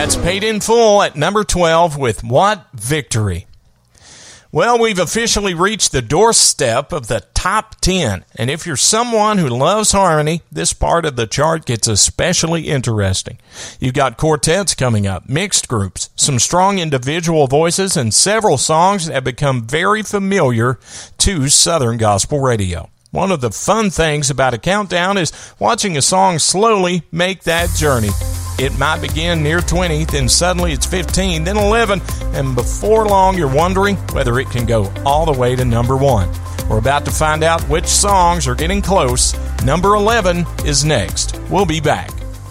That's Paid in Full at number 12 with What Victory. Well, we've officially reached the doorstep of the top 10, and if you're someone who loves harmony, this part of the chart gets especially interesting. You've got quartets coming up, mixed groups, some strong individual voices, and several songs that have become very familiar to Southern Gospel Radio. One of the fun things about a countdown is watching a song slowly make that journey. It might begin near 20, then suddenly it's 15, then 11, and before long you're wondering whether it can go all the way to number 1. We're about to find out which songs are getting close. Number 11 is next. We'll be back.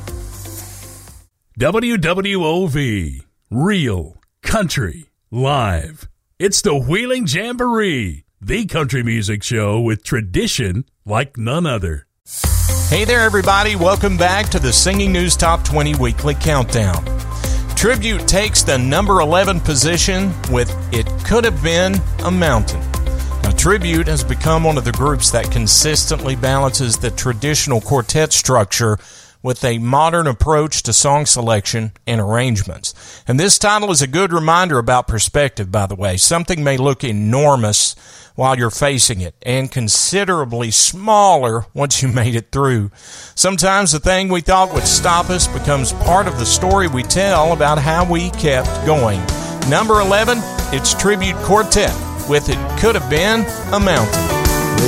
WWOV, Real Country Live. It's the Wheeling Jamboree, the country music show with tradition like none other. Hey there, everybody. Welcome back to the Singing News Top 20 Weekly Countdown. Tribute takes the number 11 position with It Could Have Been a Mountain. Now, Tribute has become one of the groups that consistently balances the traditional quartet structure with a modern approach to song selection and arrangements. And this title is a good reminder about perspective, by the way. Something may look enormous while you're facing it, and considerably smaller once you made it through. Sometimes the thing we thought would stop us becomes part of the story we tell about how we kept going. Number 11, it's Tribute Quartet with It Could Have Been a Mountain.